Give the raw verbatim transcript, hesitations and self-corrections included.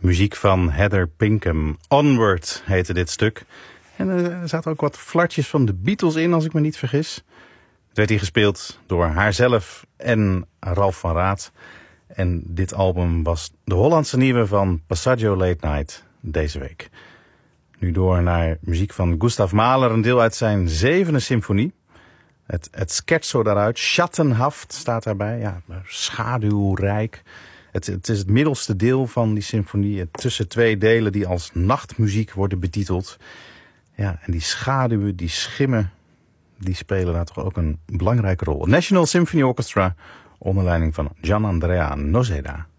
Muziek van Heather Pinkham. Onward heette dit stuk. En er zaten ook wat flartjes van de Beatles in, als ik me niet vergis. Het werd hier gespeeld door haarzelf en Ralf van Raat. En dit album was de Hollandse nieuwe van Passaggio Late Night deze week. Nu door naar muziek van Gustav Mahler, een deel uit zijn zevende symfonie. Het, het scherzo daaruit, Schattenhaft staat daarbij, ja, schaduwrijk. Het, het is het middelste deel van die symfonie, tussen twee delen die als nachtmuziek worden betiteld. Ja, en die schaduwen, die schimmen, die spelen daar toch ook een belangrijke rol. National Symphony Orchestra, onder leiding van Gian Andrea Noseda.